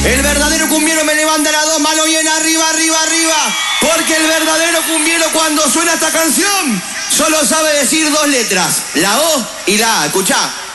El verdadero cumbiero me levanta las dos manos bien arriba, arriba, arriba. Porque el verdadero cumbiero cuando suena esta canción solo sabe decir dos letras, la O y la A. Escuchá.